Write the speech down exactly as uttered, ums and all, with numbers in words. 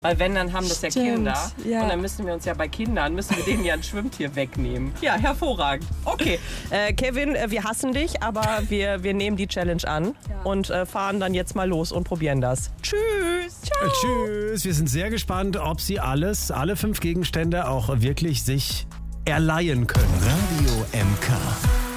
Weil wenn, dann haben das ja Stimmt, Kinder. ja. Und dann müssen wir uns ja bei Kindern, müssen wir denen ja ein Schwimmtier wegnehmen. Ja, hervorragend. Okay, äh, Kevin, äh, wir hassen dich, aber wir, wir nehmen die Challenge an ja. und äh, fahren dann jetzt mal los und probieren das. Tschüss. Ciao. Äh, tschüss. Wir sind sehr gespannt, ob Sie alles, alle fünf Gegenstände auch wirklich sich erleihen können. Radio M K.